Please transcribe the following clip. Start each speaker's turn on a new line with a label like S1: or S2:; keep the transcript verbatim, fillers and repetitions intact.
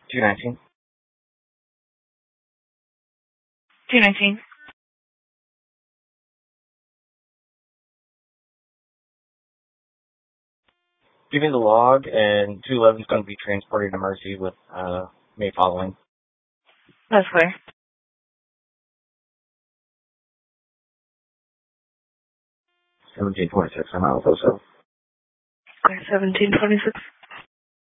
S1: two nineteen.
S2: two nineteen.
S1: Give me the log, and two eleven is going to be transported to Mercy with uh, May following.
S2: That's clear.
S1: seventeen twenty-six, I'm out also.
S2: Okay, seventeen twenty-six.